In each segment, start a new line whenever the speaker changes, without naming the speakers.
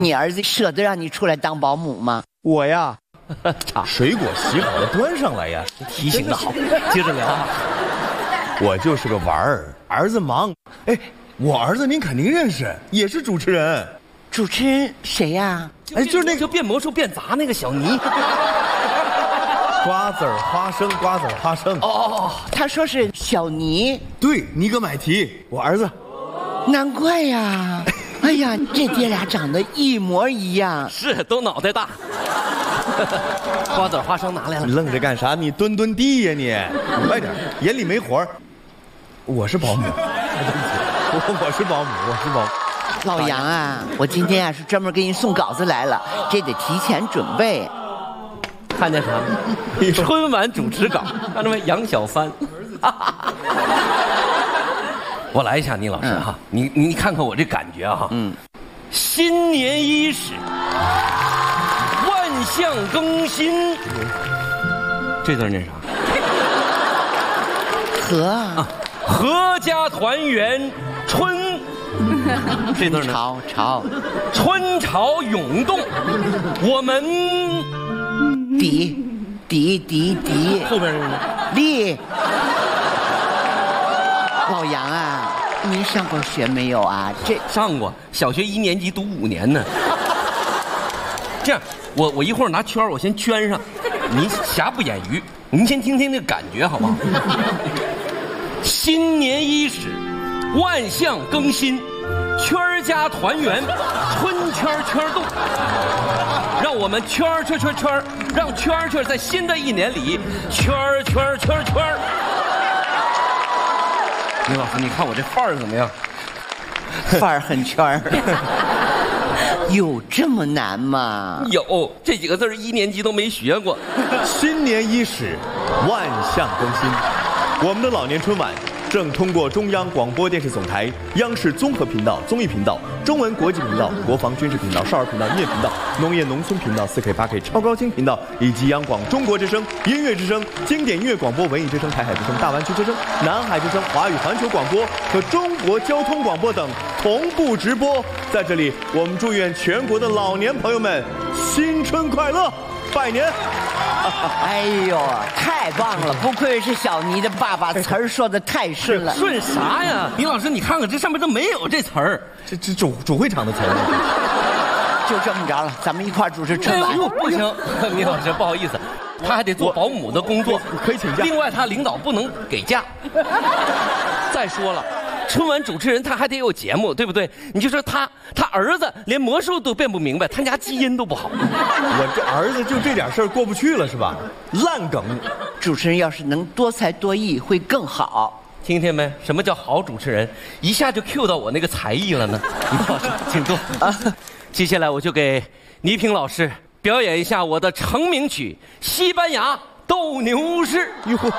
你儿子舍得让你出来当保姆吗？
我呀，水果洗好了端上来呀。
提醒的好，接着聊啊。
我就是个玩儿，儿子忙。哎，我儿子您肯定认识，也是主持人。
主持人谁呀？
哎，就是那个变魔术变杂那个小尼。
瓜子儿花生，瓜子儿花生。
哦，他说是小尼。
对，尼格买提，我儿子。
难怪呀！哎呀，这爹俩长得一模一样。
是，都脑袋大。瓜子花生拿来了。
愣着干啥？你蹲蹲地呀你！快点，眼里没活儿。我是保姆，我是保姆。
老杨啊，我今天啊是专门给你送稿子来了，这得提前准备。
看见啥？春晚主持稿，看着没？杨小帆。我来一下，倪老师哈，你看看我这感觉哈。新年伊始，万象更新。这字念啥？
和啊，
阖家团圆春。这字呢？
潮。
春潮涌动，我们
底。
后边这个呢？
立。老杨啊，您上过学没有啊？这
上过，小学1年级读5年呢。这样，我一会儿拿圈我先圈上，您瑕不掩瑜，您先听听那个感觉好不好？新年伊始，万象更新，圈家团圆，春圈动。让我们圈，让圈在新的一年里圈。李老师，你看我这范儿怎么样？
范儿很圈儿。有这么难吗？
有，这几个字1年级都没学过。
新年伊始，万象更新。我们的老年春晚正通过中央广播电视总台、央视综合频道、综艺频道、中文国际频道、国防军事频道、少儿频道、音乐频道、农业农村频道、4K、8K 超高清频道，以及央广中国之声、音乐之声、经典音乐广播、文艺之声、台海之声、大湾区之声、南海之声、华语环球广播和中国交通广播等同步直播。在这里，我们祝愿全国的老年朋友们新春快乐，拜年！
哎呦，太棒了！不愧是小尼的爸爸，词儿说的太顺了。
顺啥呀？李老师，你看看这上面都没有这词儿，
这主会场的词儿。
就这么着了，咱们一块儿主持春晚。
不行，李老师不好意思，他还得做保姆的工作，
可以请假。
另外，他领导不能给假。再说了，春晚主持人他还得有节目，对不对？你就说他儿子连魔术都变不明白，他家基因都不好。
我这儿子就这点事儿过不去了是吧？烂梗。
主持人要是能多才多艺会更好。
听见没？什么叫好主持人？一下就 cue 到我那个才艺了呢。李老师，请坐。接下来我就给倪萍老师表演一下我的成名曲《西班牙斗牛士》。
哟呵。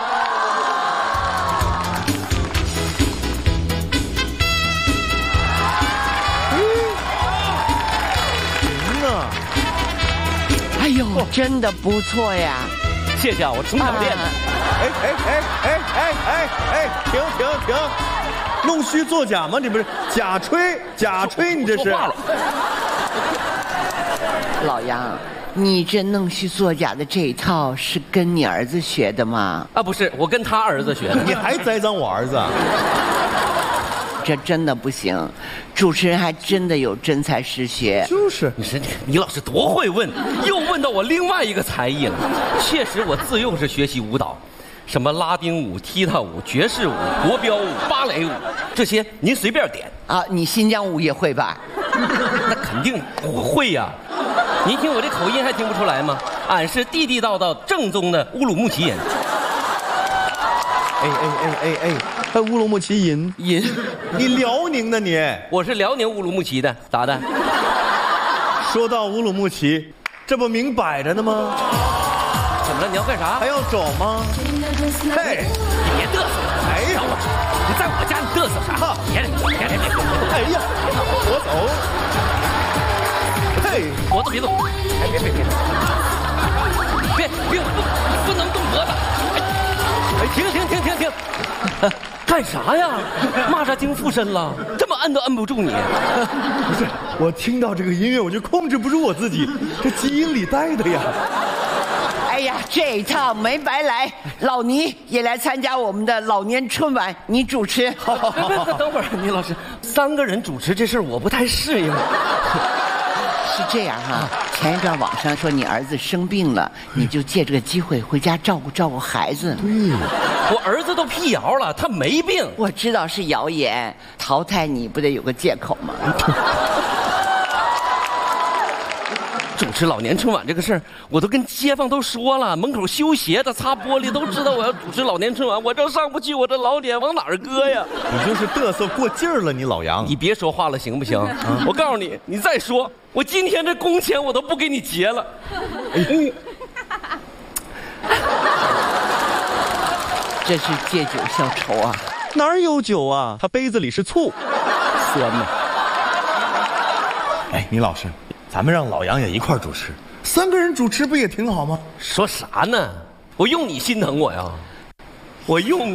哎呦，真的不错呀！
谢谢啊，我从小练的。
停！弄虚作假吗？这不是假吹，你这是。
老杨，你这弄虚作假的这一套是跟你儿子学的吗？
啊，不是，我跟他儿子学的。
你还栽赃我儿子？
这真的不行，主持人还真的有真才实学。
就是，
你说李老师多会问，又问到我另外一个才艺了。确实，我自幼是学习舞蹈，什么拉丁舞、踢踏舞、爵士舞、国标舞、芭蕾舞，这些您随便点
啊。你新疆舞也会吧？
那肯定我会呀。您听我这口音还听不出来吗？俺是地地道道正宗的乌鲁木齐人。
乌鲁木齐人，你辽宁的你？
我是辽宁乌鲁木齐的，咋的？
说到乌鲁木齐，这不明摆着呢吗？
怎么了？你要干啥？
还要走吗？嘿，
别嘚瑟！哎呀，你在我家你嘚瑟啥？别！
哎呀，我走！嘿，
脖子别动！别，不能动脖子！停！干啥呀？蚂蚱精附身了？这么摁都摁不住你。
不是，我听到这个音乐我就控制不住我自己，这基因里带的呀。
哎呀，这一趟没白来，老倪也来参加我们的老年春晚，你主持。
等会儿，倪老师，3个人主持这事儿我不太适应。
是这样哈，前一段网上说你儿子生病了，你就借这个机会回家照顾孩子。
对，
我儿子都辟谣了，他没病。
我知道是谣言，淘汰你不得有个借口吗？
主持老年春晚这个事儿，我都跟街坊都说了，门口修鞋的、擦玻璃都知道我要主持老年春晚，我这上不去，我这老脸往哪儿搁呀？
你就是嘚瑟过劲儿了，你老杨。
你别说话了，行不行？我告诉你，你再说，我今天这工钱我都不给你结了。
这是借酒消愁啊！
哪儿有酒啊？他杯子里是醋，
酸呐！
哎，倪老师，咱们让老杨也一块儿主持，3个人主持不也挺好吗？
说啥呢？我用你心疼我呀？我用。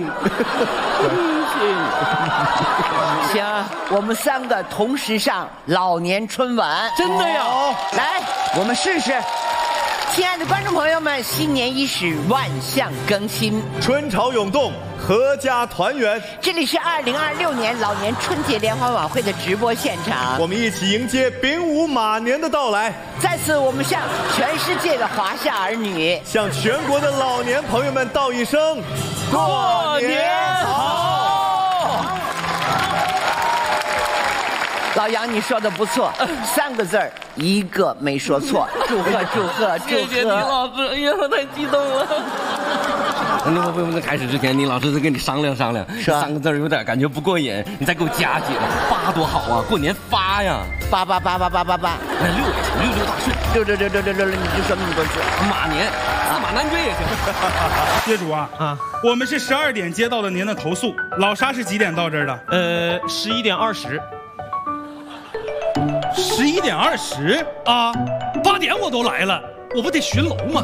行，我们3个同时上老年春晚，
真的呀？
来，我们试试。亲爱的观众朋友们，新年伊始，万象更新，
春潮涌动，阖家团圆。
这里是2026年老年春节联欢晚会的直播现场，
我们一起迎接丙午马年的到来。
在此，我们向全世界的华夏儿女，
向全国的老年朋友们道一声过年好。
老杨，你说的不错，3个字儿一个没说错，祝贺祝贺祝贺！
谢谢倪老师，哎呀，我太激动了。那不开始之前，倪老师再跟你商量商量，
是吧
3个字有点感觉不过瘾，你再给我加几个，发多好啊！过年发呀
，8888888，
那6也行，6大顺
6，你就说那么多字。
马年，司马南追也行。
业主啊，我们是12点接到了您的投诉，老沙是几点到这儿的
11点20。
11点20啊，8点我都来了，我不得巡楼吗？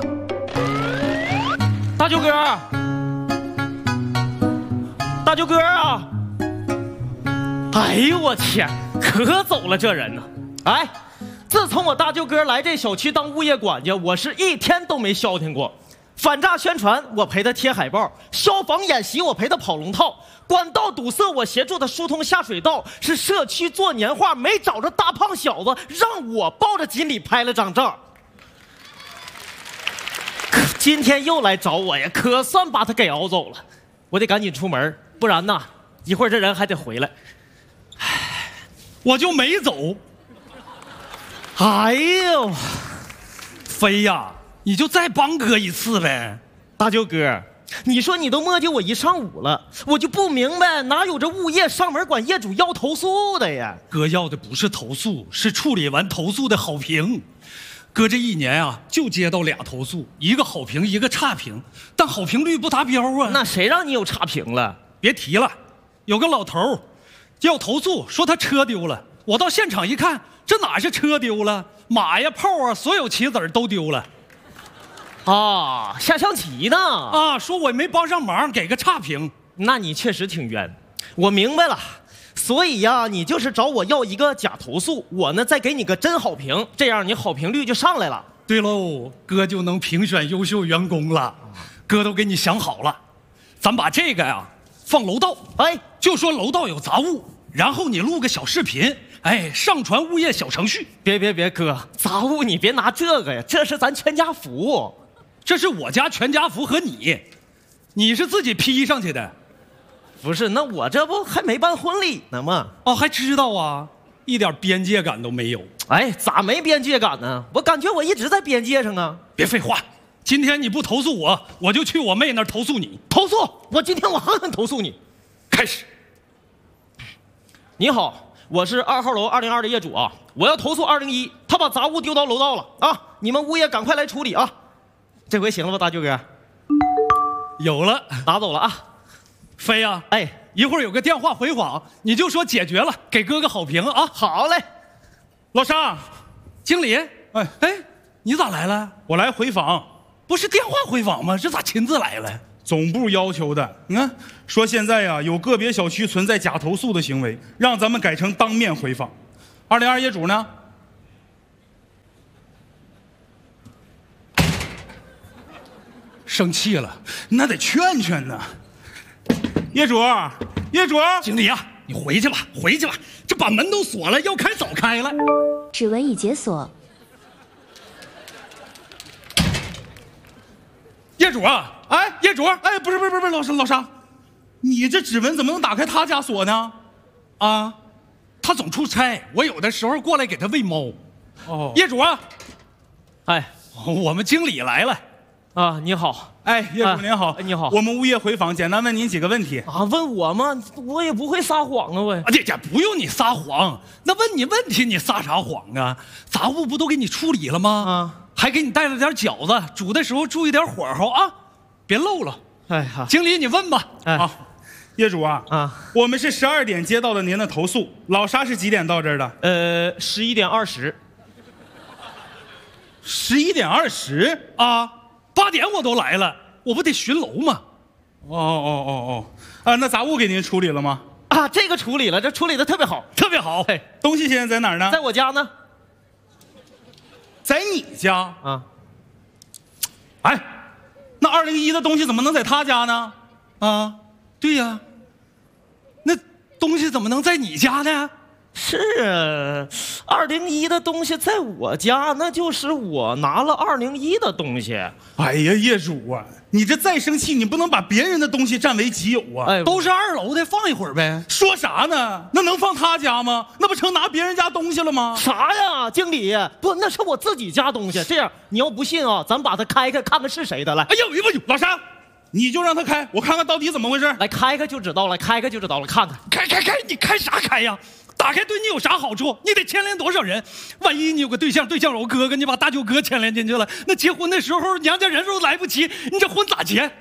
大舅哥，大舅哥啊！哎呦我天，可走了这人呢！哎，自从我大舅哥来这小区当物业管家，我是一天都没消停过。反诈宣传我陪他贴海报，消防演习我陪他跑龙套，管道堵塞我协助他疏通下水道，是社区做年画没找着大胖小子，让我抱着锦鲤拍了张照。可今天又来找我呀，可算把他给熬走了。我得赶紧出门，不然呐，一会儿这人还得回来。
我就没走。
哎呦，
飞呀，你就再帮哥一次呗。
大舅哥，你说你都磨叽我一上午了，我就不明白哪有这物业上门管业主要投诉的呀？
哥要的不是投诉，是处理完投诉的好评。哥这1年啊，就接到2投诉，一个好评，一个差评，但好评率不达标啊。
那谁让你有差评了？
别提了，有个老头要投诉，说他车丢了。我到现场一看，这哪是车丢了，马呀炮啊，所有棋子都丢了。
啊，下象棋呢？
啊，说我没帮上忙，给个差评。
那你确实挺冤。我明白了，所以呀，你就是找我要一个假投诉，我呢再给你个真好评，这样你好评率就上来了。
对喽，哥就能评选优秀员工了。哥都给你想好了，咱把这个呀放楼道，
哎，
就说楼道有杂物，然后你录个小视频，哎，上传物业小程序。
别，哥，杂物你别拿这个呀，这是咱全家福。
这是我家全家福和你是自己 P 上去的。
不是，那我这不还没办婚礼呢吗？
哦，还知道啊，一点边界感都没有。
哎，咋没边界感呢？我感觉我一直在边界上啊。
别废话，今天你不投诉我，我就去我妹那儿投诉你。
投诉我，今天我狠狠投诉你。
开始。
你好，我是2号楼202的业主啊，我要投诉201，他把杂物丢到楼道了啊，你们物业赶快来处理啊。这回行了吧，大舅哥？
有了，
拿走了啊。
飞呀，
哎，
一会儿有个电话回访，你就说解决了，给哥个好评啊。
好嘞。
老沙，经理，哎，你咋来了？我来回访，不是电话回访吗？这咋亲自来了？
总部要求的。你看，说现在呀，有个别小区存在假投诉的行为，让咱们改成当面回访。202业主呢？生气了，那得劝劝呢。业主，
经理啊，你回去吧，这把门都锁了，要开早开了。
指纹已解锁。
业主啊，哎，业主，哎，不是，老沙，你这指纹怎么能打开他家锁呢？
啊，他总出差，我有的时候过来给他喂猫。
哦，
业主啊，
哎，
我们经理来了。
啊，你好。
哎，业主您好，
你好。
我们物业回访，简单问您几个问题。
啊，问我吗？我也不会撒谎啊，我。
这不用你撒谎，那问你问题你撒啥谎啊？杂物不都给你处理了吗？
啊，
还给你带了点饺子，煮的时候注意点火候啊，别漏了。
哎哈，
经理你问吧。
哎，
好，业主啊，我们是12点接到的您的投诉，老沙是几点到这儿的
？11点20。
11点20
啊，8点我都来了，我不得巡楼吗？
啊，那杂物给您处理了吗？
啊，这个处理了，这处理的特别好，
特别好。
嘿，
东西现在在哪儿呢？
在我家呢。
在你家
啊？
哎，那201的东西怎么能在他家呢？
啊，对呀，那东西怎么能在你家呢？
是201的东西在我家，那就是我拿了201的东西。
哎呀，业主啊，你这再生气，你不能把别人的东西占为己有啊！
哎，
都是2楼的，放一会儿呗。
说啥呢？那能放他家吗？那不成拿别人家东西了吗？
啥呀，经理？不，那是我自己家东西。这样，你要不信啊，咱把它开开，看看是谁的。来，
哎呦，老沙，你就让他开，我看看到底怎么回事。
来，开开就知道了，看看。
开，你开啥开呀？打开对你有啥好处？你得牵连多少人？万一你有个对象，对象有个哥哥，你把大舅哥牵连进去了，那结婚的时候娘家人都来不齐，你这婚咋结？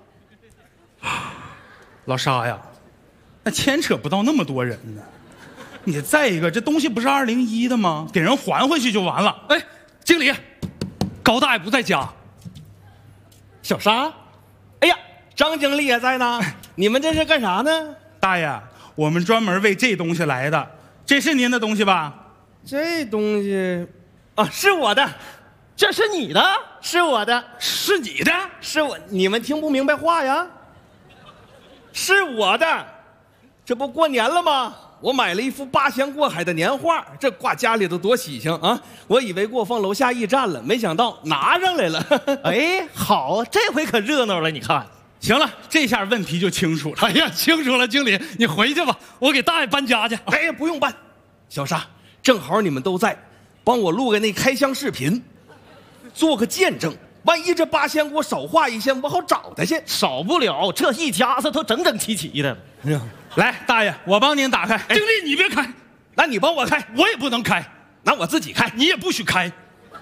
老沙呀，那牵扯不到那么多人呢。你再一个，这东西不是201的吗？给人还回去就完了。
哎，经理，高大爷不在家。
小沙，哎呀，张经理也在呢。你们这是干啥呢？
大爷，我们专门为这东西来的。这是您的东西吧？
这东西啊，是我的。
这是你的？
是我的。
是你的？
是我。你们听不明白话呀？是我的。这不过年了吗？我买了一幅八仙过海的年画，这挂家里头多喜庆啊！我以为给我放楼下驿站了，没想到拿上来了。
哎，好，这回可热闹了。你看，
行了，这下问题就清楚了。
哎呀，清楚了，经理，你回去吧，我给大爷搬家去。
哎呀，不用搬，小沙，正好你们都在，帮我录个那开箱视频，做个见证。万一这八仙给我少画一仙，我好找他去。
少不了，这一家子都整整齐齐的。
来，大爷，我帮您打开。
经理，你别开，
那你帮我开，
我也不能开，
那我自己开，
你也不许开。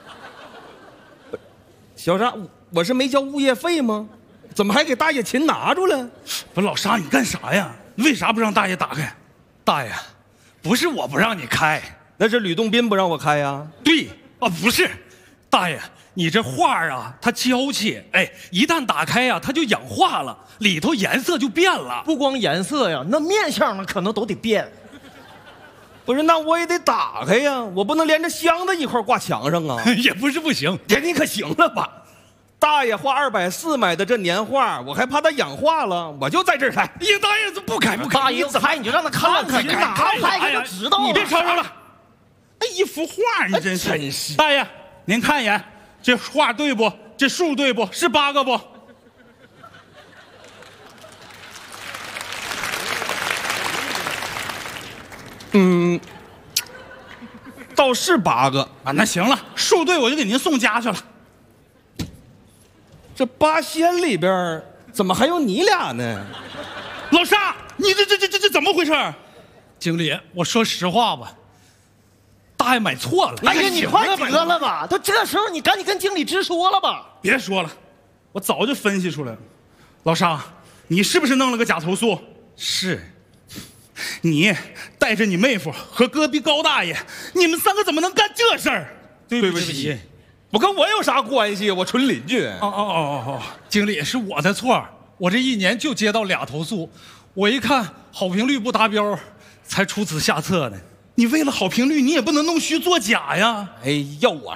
小沙，我是没交物业费吗？怎么还给大爷琴拿住了？
不是老沙，你干啥呀？为啥不让大爷打开？
大爷，不是我不让你开，
那是吕洞宾不让我开呀。
对啊，不是，大爷，你这画啊，它娇气，哎，一旦打开呀，它就氧化了，里头颜色就变了。
不光颜色呀，那面相呢可能都得变。
不是，那我也得打开呀，我不能连着箱子一块挂墙上啊。
也不是不行，
你可行了吧？大爷花240买的这年画，我还怕它氧化了，我就在这儿开。
哎呀，大爷这不开不开，
大爷开你就让他看看，你拿开就知道了。
你别吵吵了，哎，一幅画你真是。大爷，您看一眼，这画对不？这数对不？是8个不？
倒是8个
啊。那行了，数对我就给您送家去了。
这八仙里边怎么还有你俩呢？
老沙，你这怎么回事？
经理，我说实话吧，大爷买错了。
哎呀，你快得了吧！都这时候，你赶紧跟经理直说了吧。
别说了，我早就分析出来了。老沙，你是不是弄了个假投诉？
是。
你带着你妹夫和隔壁高大爷，你们3个怎么能干这事儿？
对不起，我跟我有啥关系？我纯邻居。
经理是我的错， 我这一年就接到2投诉，我一看好评率不达标，才出此下策呢。
你为了好评率，你也不能弄虚作假呀。
哎，要我